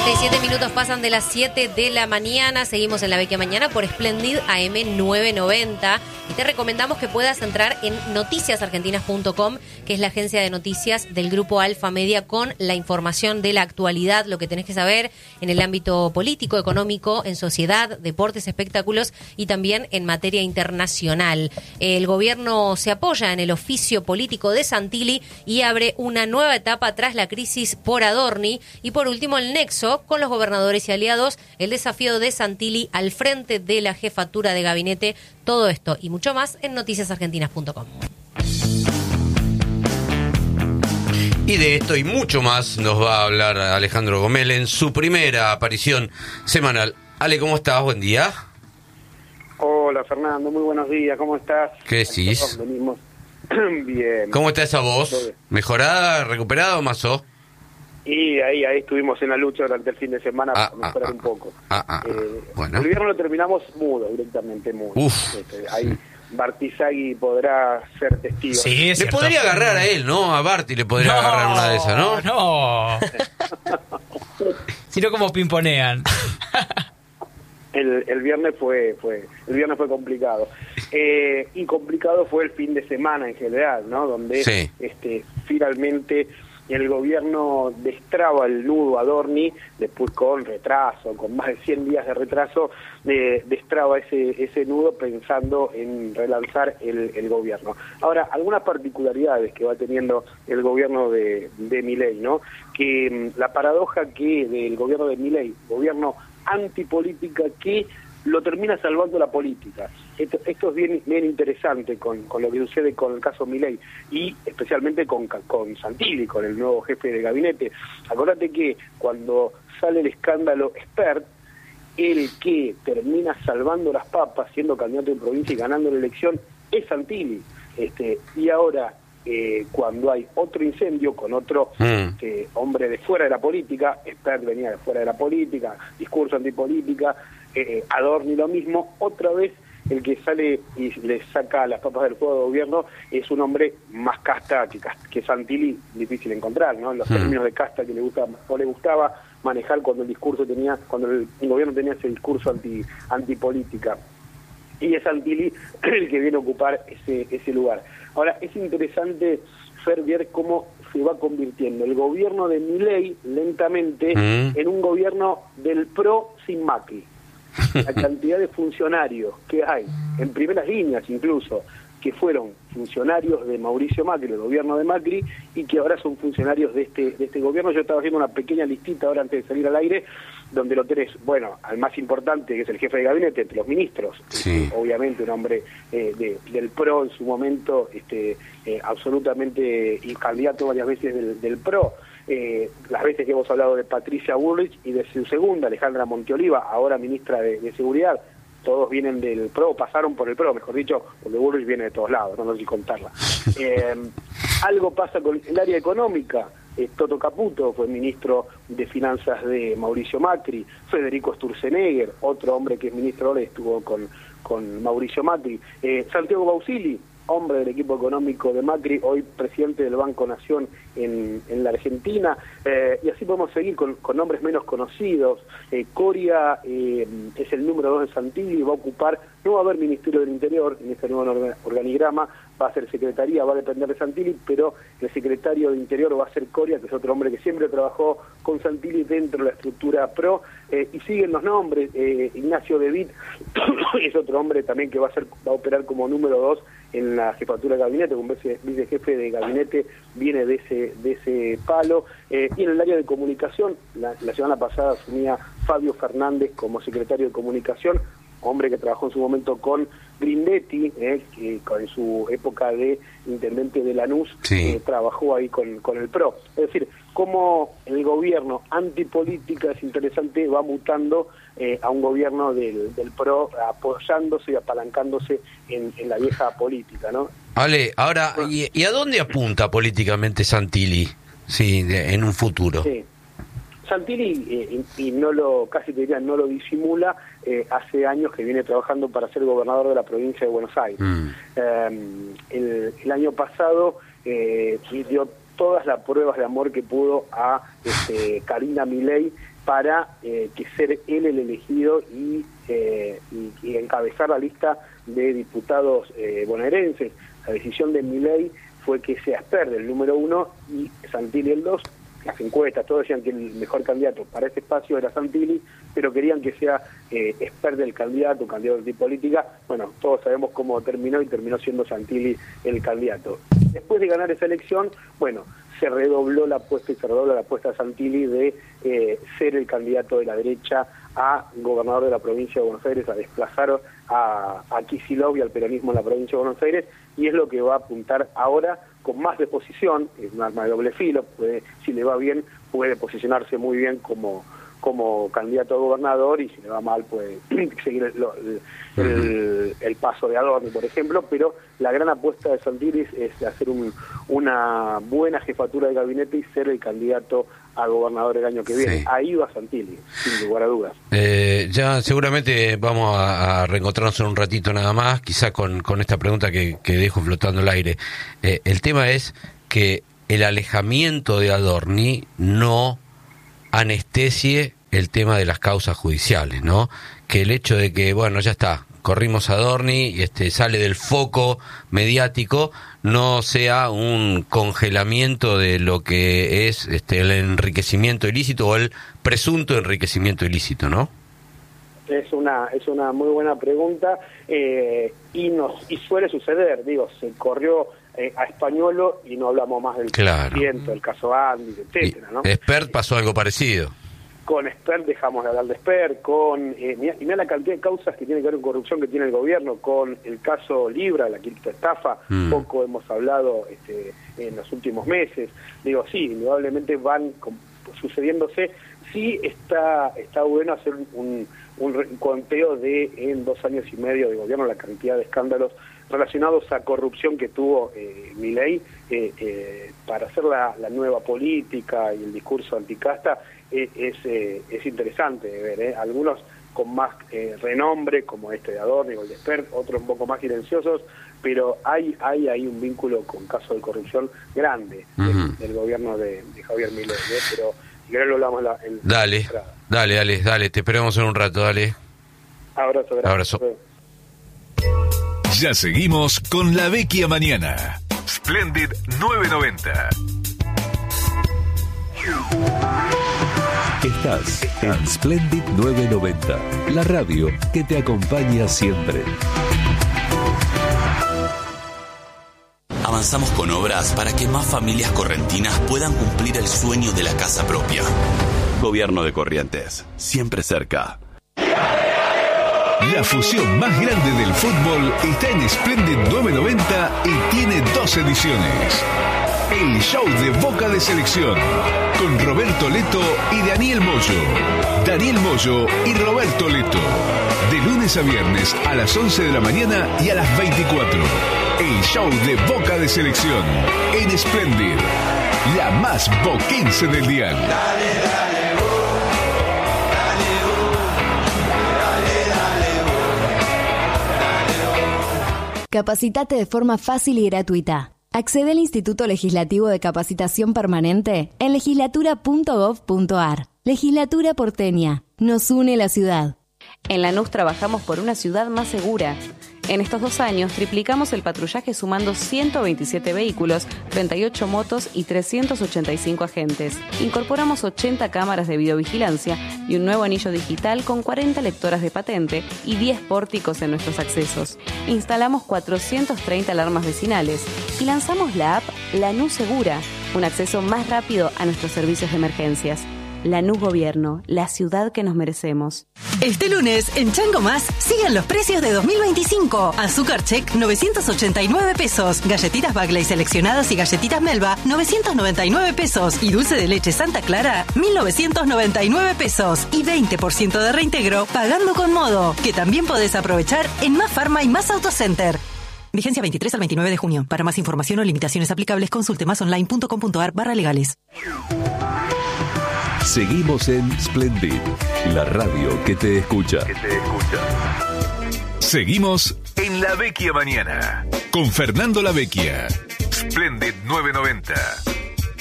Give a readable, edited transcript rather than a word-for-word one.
47 minutos pasan de las 7 de la mañana. Seguimos en La Vecchia Mañana por Splendid AM 990. Y te recomendamos que puedas entrar en noticiasargentinas.com, que es la agencia de noticias del Grupo Alfa Media, con la información de la actualidad, lo que tenés que saber en el ámbito político, económico, en sociedad, deportes, espectáculos y también en materia internacional. El gobierno se apoya en el oficio político de Santilli y abre una nueva etapa tras la crisis por Adorni. Y por último, el nexo con los gobernadores y aliados, el desafío de Santilli al frente de la jefatura de gabinete. Todo esto y mucho más en noticiasargentinas.com. Y de esto y mucho más nos va a hablar Alejandro Gomel en su primera aparición semanal. Ale, ¿cómo estás? Buen día. Hola, Fernando, muy buenos días, ¿cómo estás? ¿Qué decís? Venimos bien. ¿Cómo está esa voz? ¿Mejorada, recuperada o más o? Y ahí estuvimos en la lucha durante el fin de semana para mejorar un poco. Bueno. El viernes lo terminamos mudo, directamente mudo. Ahí Bartizagui podrá ser testigo. Sí, le podría agarrar a él, ¿no? A Barty le podría agarrar una de esas, ¿no? No. Sino como pimponean. El viernes fue complicado. Y complicado fue el fin de semana en general, ¿no? Donde finalmente el gobierno destraba el nudo Adorni, después con retraso, con más de 100 días de retraso, destraba ese nudo pensando en relanzar el gobierno. Ahora, algunas particularidades que va teniendo el gobierno de Milei, ¿no? Que la paradoja que del gobierno de Milei, gobierno antipolítica, que lo termina salvando la política. Esto es bien interesante con lo que sucede con el caso Milei y especialmente con Santilli, con el nuevo jefe de gabinete. Acordate que cuando sale el escándalo Spert, el que termina salvando las papas, siendo candidato en provincia y ganando la elección, es Santilli. Y ahora, cuando hay otro incendio con otro hombre de fuera de la política, Spert venía de fuera de la política, discurso antipolítica, Adorni lo mismo, otra vez el que sale y le saca las papas del fuego de gobierno es un hombre más casta que Santilli, difícil encontrar, ¿no? Los términos de casta que le gustaba manejar cuando el gobierno tenía ese discurso antipolítica. Y es Santilli el que viene a ocupar ese lugar. Ahora, es interesante ver cómo se va convirtiendo el gobierno de Milei lentamente en un gobierno del PRO sin Macri. La cantidad de funcionarios que hay, en primeras líneas incluso, que fueron funcionarios de Mauricio Macri, el gobierno de Macri, y que ahora son funcionarios de este gobierno. Yo estaba haciendo una pequeña listita ahora antes de salir al aire, donde lo tenés, bueno, al más importante, que es el jefe de gabinete, entre los ministros, obviamente un hombre del PRO en su momento, absolutamente, y candidato varias veces del PRO. Las veces que hemos hablado de Patricia Bullrich y de su segunda, Alejandra Monteoliva, ahora ministra de Seguridad, todos vienen del PRO, pasaron por el PRO, mejor dicho, porque Bullrich viene de todos lados, no sé si contarla. Algo pasa con el área económica. Toto Caputo fue ministro de Finanzas de Mauricio Macri, Federico Sturzenegger, otro hombre que es ministro ahora, estuvo con Mauricio Macri, Santiago Bausili, hombre del equipo económico de Macri, hoy presidente del Banco Nación en la Argentina, y así podemos seguir con nombres menos conocidos. Coria es el número 2 de Santilli, va a ocupar, no va a haber Ministerio del Interior en este nuevo organigrama, va a ser secretaría, va a depender de Santilli, pero el secretario de Interior va a ser Coria, que es otro hombre que siempre trabajó con Santilli dentro de la estructura PRO, y siguen los nombres. Ignacio De Witt es otro hombre también que va a operar como número 2 en la jefatura de gabinete, como vicejefe de gabinete, viene de ese palo. Y en el área de comunicación, la semana pasada asumía Fabio Fernández como secretario de comunicación, hombre que trabajó en su momento con Grindetti, que en su época de intendente de Lanús, trabajó ahí con el PRO. Es decir, cómo el gobierno antipolítica, es interesante, va mutando a un gobierno del PRO, apoyándose y apalancándose en la vieja política, ¿no? Ale, ahora, ¿y a dónde apunta políticamente Santilli en un futuro? Sí. Santilli, y casi te diría, no lo disimula, hace años que viene trabajando para ser gobernador de la provincia de Buenos Aires. El año pasado dio todas las pruebas de amor que pudo a Karina Milei, para que ser él el elegido y encabezar la lista de diputados bonaerenses. La decisión de Milei fue que sea Spert el número 1 y Santilli el 2. Las encuestas, todos decían que el mejor candidato para ese espacio era Santilli, pero querían que sea Spert el candidato de política. Bueno, todos sabemos cómo terminó, y terminó siendo Santilli el candidato. Después de ganar esa elección, bueno, se redobló la apuesta a Santilli de ser el candidato de la derecha a gobernador de la provincia de Buenos Aires, a desplazar a Kicillof y al peronismo en la provincia de Buenos Aires, y es lo que va a apuntar ahora con más disposición. Es un arma de doble filo, si le va bien puede posicionarse muy bien como candidato a gobernador, y si le va mal puede seguir el paso de Adorni, por ejemplo, pero la gran apuesta de Santilli es hacer una buena jefatura de gabinete y ser el candidato a gobernador el año que viene. Sí. Ahí va Santilli, sin lugar a dudas. Ya seguramente vamos a reencontrarnos en un ratito nada más, quizá con esta pregunta que dejo flotando el aire. El tema es que el alejamiento de Adorni no anestesie el tema de las causas judiciales, ¿no? Que el hecho de que, bueno, ya está, corrimos a Adorni y sale del foco mediático, no sea un congelamiento de lo que es el enriquecimiento ilícito o el presunto enriquecimiento ilícito, ¿no? Es una muy buena pregunta, y suele suceder, se corrió a Españolo y no hablamos más del presidente, del caso Andes, etcétera, ¿no? Spert pasó algo parecido. Con Spert dejamos de hablar de Spert, mirá la cantidad de causas que tienen que ver con corrupción que tiene el gobierno, con el caso Libra, la criptoestafa, poco hemos habldo en los últimos meses. Sí, indudablemente van sucediéndose. Sí está bueno hacer un conteo de en 2 años y medio de gobierno la cantidad de escándalos relacionados a corrupción que tuvo Milei, para hacer la nueva política y el discurso anticasta. Es interesante de ver, algunos con más renombre, como de Adorni o el de Spert, otros un poco más silenciosos, pero hay un vínculo con casos de corrupción grande del gobierno de Javier Milei, pero si querés lo hablamos en Dale, te esperamos en un rato, dale. Abrazo. Ya seguimos con La Vecchia Mañana. Splendid 990. Estás en Splendid 990, la radio que te acompaña siempre. Avanzamos con obras para que más familias correntinas puedan cumplir el sueño de la casa propia. Gobierno de Corrientes, siempre cerca. La fusión más grande del fútbol está en Splendid 990 y tiene 2 ediciones. El show de Boca de Selección, con Roberto Leto y Daniel Moyo. Daniel Moyo y Roberto Leto. De lunes a viernes a las 11 de la mañana y a las 24. El show de Boca de Selección en Splendid, la más boquense del dial. Capacitate de forma fácil y gratuita. Accede al Instituto Legislativo de Capacitación Permanente en legislatura.gov.ar. Legislatura porteña. Nos une la ciudad. En Lanús trabajamos por una ciudad más segura. En estos 2 años triplicamos el patrullaje sumando 127 vehículos, 38 motos y 385 agentes. Incorporamos 80 cámaras de videovigilancia y un nuevo anillo digital con 40 lectoras de patente y 10 pórticos en nuestros accesos. Instalamos 430 alarmas vecinales y lanzamos la app Lanús Segura, un acceso más rápido a nuestros servicios de emergencias. Lanús Gobierno, la ciudad que nos merecemos. Este lunes, en Chango Más, sigan los precios de 2025. Azúcar Check, 989 pesos. Galletitas Bagley seleccionadas y galletitas Melba, 999 pesos. Y dulce de leche Santa Clara, 1999 pesos. Y 20% de reintegro, pagando con modo, que también podés aprovechar en Más Farma y Más Autocenter. Vigencia 23 al 29 de junio. Para más información o limitaciones aplicables, consulte masonline.com.ar/legales. Seguimos en Splendid, la radio que te escucha. Seguimos en La Vecchia Mañana, con Fernando La Vecchia. Splendid 990.